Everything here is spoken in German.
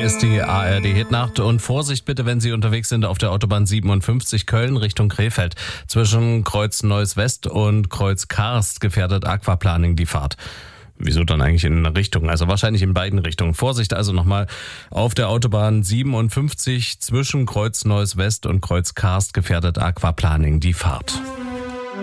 ist die ARD-Hitnacht und Vorsicht bitte, wenn Sie unterwegs sind auf der Autobahn 57 Köln Richtung Krefeld. Zwischen Kreuz Neuss West und Kreuz Karst gefährdet Aquaplaning die Fahrt. Wieso dann eigentlich in eine Richtung? Also wahrscheinlich in beiden Richtungen. Vorsicht also nochmal auf der Autobahn 57 zwischen Kreuz Neuss West und Kreuz Karst gefährdet Aquaplaning die Fahrt.